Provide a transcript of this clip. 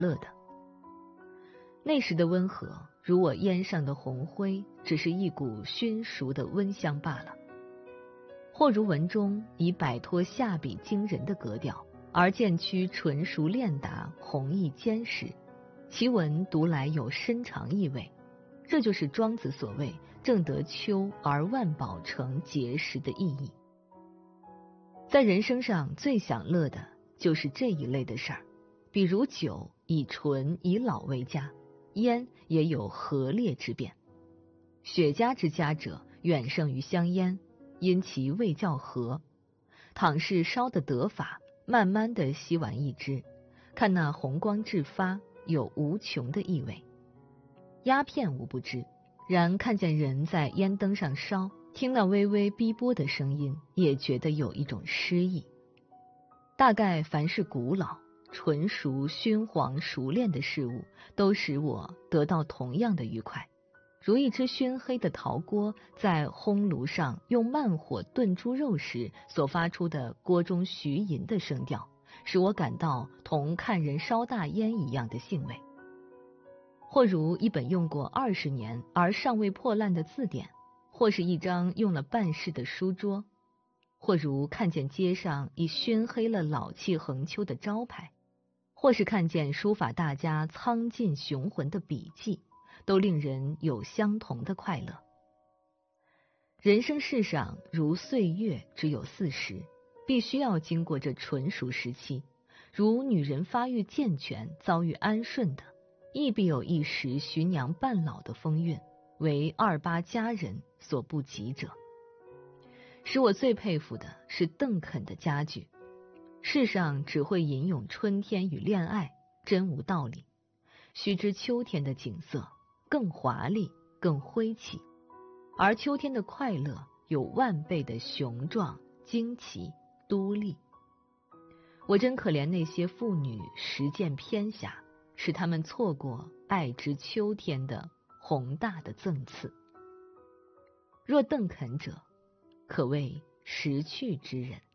乐的。那时的温和，如我烟上的红灰，只是一股熏熟的温香罢了；或如文中已摆脱下笔惊人的格调，而渐趋纯熟练达，弘毅坚实，其文读来有深长意味。这就是庄子所谓正得秋而万宝成结实的意义。在人生上最享乐的就是这一类的事儿，比如酒以醇以老为佳，烟也有和烈之变。雪茄之佳者远胜于香烟，因其味较和。倘是烧得得法，慢慢地吸完一支，看那红光炙发，有无穷的意味。鸦片无不知，然看见人在烟灯上烧，听那微微逼波的声音，也觉得有一种诗意。大概凡是古老、纯熟、熏黄、熟练的事物，都使我得到同样的愉快。如一只熏黑的陶锅在烘炉上用慢火炖猪肉时所发出的锅中徐吟的声调，使我感到同看人烧大烟一样的兴味。或如一本用过20年而尚未破烂的字典，或是一张用了半世的书桌，或如看见街上已熏黑了老气横秋的招牌，或是看见书法大家苍劲雄浑的笔迹，都令人有相同的快乐。人生世上如岁月只有40，必须要经过这纯熟时期，如女人发育健全，遭遇安顺的，亦必有一时徐娘半老的风韵，为28佳人所不及者。使我最佩服的是邓肯的佳句：世上只会吟咏春天与恋爱，真无道理。须知秋天的景色更华丽，更辉气，而秋天的快乐有万倍的雄壮、惊奇、都丽。我真可怜那些妇女实践偏狭，使他们错过爱之秋天的宏大的赠赐。若邓肯者，可谓识趣之人。